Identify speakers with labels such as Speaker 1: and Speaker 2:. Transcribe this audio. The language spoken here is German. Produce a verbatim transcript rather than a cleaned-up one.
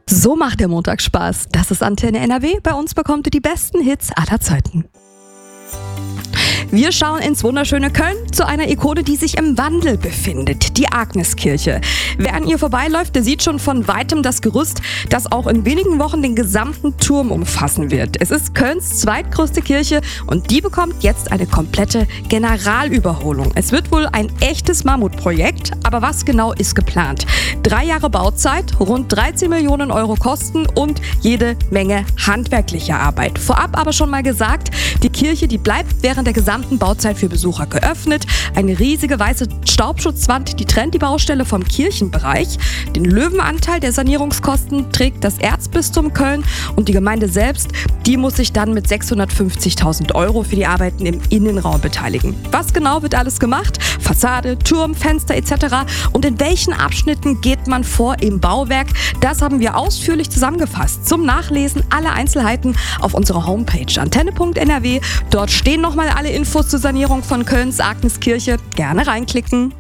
Speaker 1: So macht der Montag Spaß. Das ist Antenne N R W. Bei uns bekommt ihr die besten Hits aller Zeiten. Wir schauen ins wunderschöne Köln zu einer Ikone, die sich im Wandel befindet, die Agneskirche. Wer an ihr vorbeiläuft, der sieht schon von weitem das Gerüst, das auch in wenigen Wochen den gesamten Turm umfassen wird. Es ist Kölns zweitgrößte Kirche und die bekommt jetzt eine komplette Generalüberholung. Es wird wohl ein echtes Mammutprojekt, aber was genau ist geplant? Drei Jahre Bauzeit, rund dreizehn Millionen Euro Kosten und jede Menge handwerklicher Arbeit. Vorab aber schon mal gesagt, die Kirche, die bleibt während der gesamten Bauzeit für Besucher geöffnet. Eine riesige weiße Staubschutzwand, die trennt die Baustelle vom Kirchenbereich. Den Löwenanteil der Sanierungskosten trägt das Erzbistum Köln und die Gemeinde selbst, die muss sich dann mit sechshundertfünfzigtausend Euro für die Arbeiten im Innenraum beteiligen. Was genau wird alles gemacht? Fassade, Turm, Fenster et cetera. Und in welchen Abschnitten geht man vor im Bauwerk? Das haben wir ausführlich zusammengefasst. Zum Nachlesen alle Einzelheiten auf unserer Homepage antenne punkt n r w. Dort stehen nochmal alle Infos zur Sanierung von Kölns Agneskirche. Gerne reinklicken.